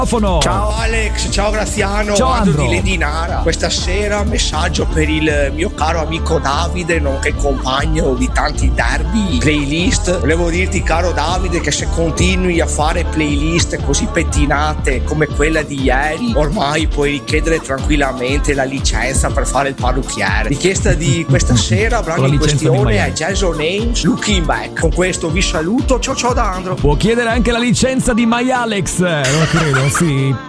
Ciao Alex, ciao Graziano, ciao Andro di Lady Nara. Questa sera messaggio per il mio caro amico Davide, nonché compagno di tanti derby, playlist. Volevo dirti, caro Davide, che se continui a fare playlist così pettinate come quella di ieri, ormai puoi richiedere tranquillamente la licenza per fare il parrucchiere. Richiesta di questa sera, brano in questione è Jason Ames, Looking Back. Con questo vi saluto, ciao da Andro. Può chiedere anche la licenza di My Alex, non credo, sì.